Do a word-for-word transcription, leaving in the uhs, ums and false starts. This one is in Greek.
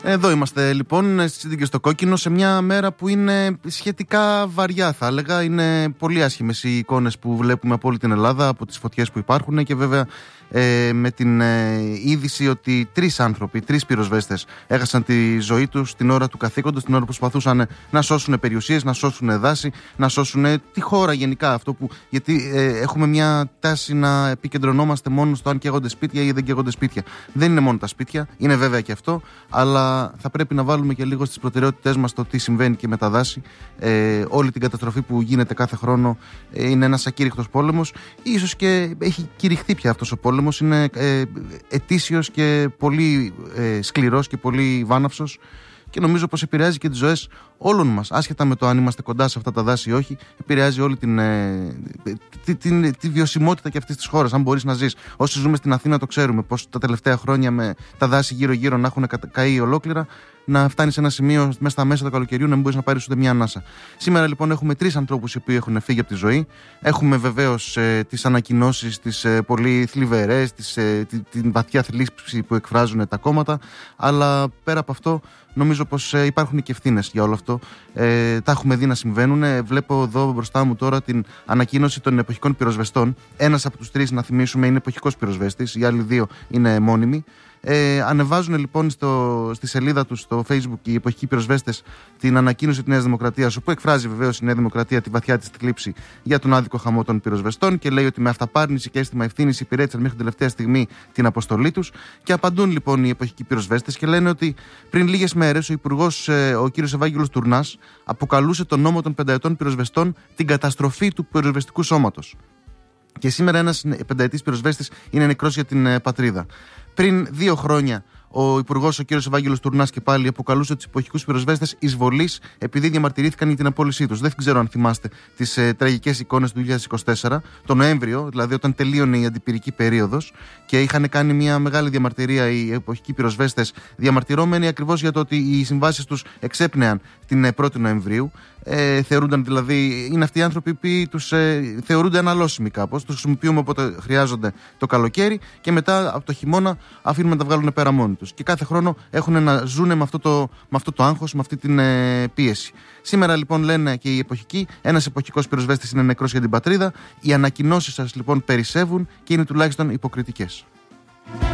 Εδώ είμαστε λοιπόν στη Σύντη και στο Κόκκινο, σε μια μέρα που είναι σχετικά βαριά, θα έλεγα. Είναι πολύ άσχημες οι εικόνες που βλέπουμε από όλη την Ελλάδα, από τις φωτιές που υπάρχουν και βέβαια ε, με την ε, είδηση ότι τρεις άνθρωποι, τρεις πυροσβέστες έχασαν τη ζωή τους την ώρα του καθήκοντος, την ώρα που προσπαθούσαν να σώσουν περιουσίες, να σώσουν δάση, να σώσουν τη χώρα γενικά. Αυτό που, γιατί ε, έχουμε μια τάση να επικεντρωνόμαστε μόνο στο αν καίγονται σπίτια ή δεν καίγονται σπίτια. Δεν είναι μόνο τα σπίτια, είναι βέβαια και αυτό, αλλά θα πρέπει να βάλουμε και λίγο στις προτεραιότητές μας το τι συμβαίνει και με τα δάση. Ε, όλη την καταστροφή που γίνεται κάθε χρόνο ε, είναι ένας ακήρυχτος πόλεμος. Ίσως και έχει κηρυχθεί πια αυτός ο πόλεμος. Είναι ε, ετήσιος και πολύ ε, σκληρός και πολύ βάναυσος. Και νομίζω πως επηρεάζει και τις ζωές όλων μας, άσχετα με το αν είμαστε κοντά σε αυτά τα δάση ή όχι. Επηρεάζει όλη την, ε, τη, τη, τη, τη βιωσιμότητα και αυτής της χώρας. Αν μπορείς να ζεις. Όσοι ζούμε στην Αθήνα το ξέρουμε πως τα τελευταία χρόνια με τα δάση γύρω-γύρω να έχουν καεί ολόκληρα, να φτάνει σε ένα σημείο μέσα στα μέσα του καλοκαιριού να μην μπορείς να πάρεις ούτε μια ανάσα. Σήμερα λοιπόν έχουμε τρεις ανθρώπους οι οποίοι έχουν φύγει από τη ζωή. Έχουμε βεβαίως ε, τις ανακοινώσεις, τις ε, πολύ θλιβερές, τις, ε, τη, την βαθιά θλίψη που εκφράζουν τα κόμματα. Αλλά πέρα από αυτό, νομίζω πως ε, υπάρχουν και ευθύνες για όλο αυτό. Ε, τα έχουμε δει να συμβαίνουν. Ε, βλέπω εδώ μπροστά μου τώρα την ανακοίνωση των εποχικών πυροσβεστών. Ένας από τους τρεις, να θυμίσουμε, είναι εποχικός πυροσβέστης. Οι άλλοι δύο είναι μόνιμοι. Ε, ανεβάζουν λοιπόν στο, στη σελίδα τους στο Facebook οι εποχικοί πυροσβέστες την ανακοίνωση της Νέας Δημοκρατίας, όπου εκφράζει βεβαίως η Νέα Δημοκρατία τη βαθιά της θλίψη για τον άδικο χαμό των πυροσβεστών και λέει ότι με αυταπάρνηση και αίσθημα ευθύνης υπηρέτησαν μέχρι την τελευταία στιγμή την αποστολή τους. Και απαντούν λοιπόν οι εποχικοί πυροσβέστες και λένε ότι πριν λίγες μέρες ο Υπουργός, ε, ο κ. Ευάγγελος Τουρνάς, αποκαλούσε τον νόμο των πενταετών πυροσβεστών την καταστροφή του πυροσβεστικού σώματος. Και σήμερα ένας πενταετής πυροσβέστης είναι νεκρός για την ε, πατρίδα. Πριν δύο χρόνια, ο Υπουργός, ο κ. Ευάγγελος Τουρνάς, και πάλι αποκαλούσε τους εποχικούς πυροσβέστες εισβολής επειδή διαμαρτυρήθηκαν για την απόλυσή τους. Δεν ξέρω αν θυμάστε τις ε, τραγικές εικόνες του δύο χιλιάδες είκοσι τέσσερα, τον Νοέμβριο, δηλαδή όταν τελείωνε η αντιπυρική περίοδος και είχαν κάνει μια μεγάλη διαμαρτυρία οι εποχικοί πυροσβέστες, διαμαρτυρώμενοι ακριβώς για το ότι οι συμβάσεις τους εξέπνεαν την πρώτη Νοεμβρίου. Ε, θεωρούνταν δηλαδή, είναι αυτοί οι άνθρωποι που τους ε, θεωρούνται αναλώσιμοι κάπως. Τους χρησιμοποιούμε όποτε χρειάζονται το καλοκαίρι και μετά από το χειμώνα αφήνουμε να τα βγάλουν πέρα μόνοι τους. Και κάθε χρόνο έχουν να ζουν με αυτό το, με αυτό το άγχος, με αυτή την ε, πίεση. Σήμερα λοιπόν λένε και οι εποχικοί, ένας εποχικός πυροσβέστης είναι νεκρός για την πατρίδα. Οι ανακοινώσεις σας λοιπόν περισσεύουν και είναι τουλάχιστον υποκριτικές.